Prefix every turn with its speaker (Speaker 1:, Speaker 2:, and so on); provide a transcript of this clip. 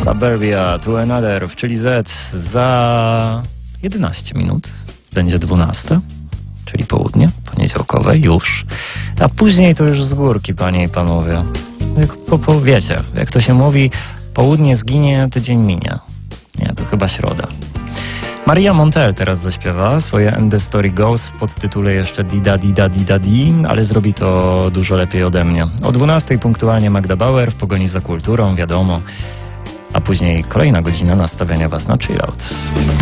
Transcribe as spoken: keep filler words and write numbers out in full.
Speaker 1: Suburbia to Another w Czyli Z za jedenaście minut. Będzie dwunasta, czyli południe poniedziałkowe już. A później to już z górki, panie i panowie. Jak po, po, wiecie, jak to się mówi, południe zginie, tydzień minie. Nie, to chyba środa. Maria Montel teraz zaśpiewa swoje And the Story Goes w podtytule jeszcze Dida Dida Dida Di, ale zrobi to dużo lepiej ode mnie. O dwunastej punktualnie Magda Bauer w pogoni za kulturą, wiadomo. A później kolejna godzina nastawiania was na chillout.